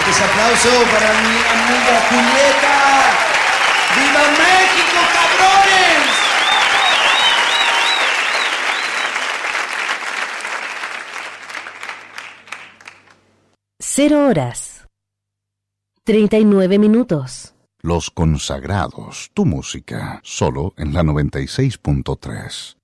Ese aplauso para mi amiga Julieta. ¡Viva México, cabrones! 0:39. Los Consagrados, tu música, solo en la 96.3.